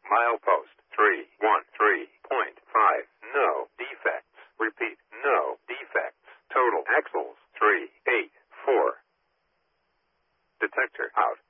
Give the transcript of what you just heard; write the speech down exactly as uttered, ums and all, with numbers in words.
Milepost three one three point five. No defects. Repeat, no defects. Total axles three eight four. Detector out.